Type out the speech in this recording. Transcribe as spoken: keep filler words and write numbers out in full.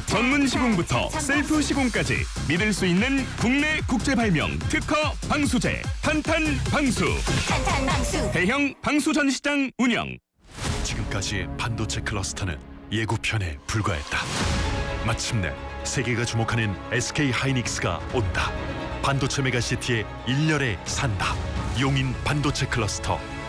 전문 시공부터 셀프 시공까지 믿을 수 있는 국내 국제 발명 특허 방수제 탄탄 방수. 탄탄 방수. 대형 방수 전시장 운영. 지금까지의 반도체 클러스터는 예고편에 불과했다. 마침내 세계가 주목하는 에스케이 하이닉스가 온다. 반도체 메가시티의 일렬에 산다. 용인 반도체 클러스터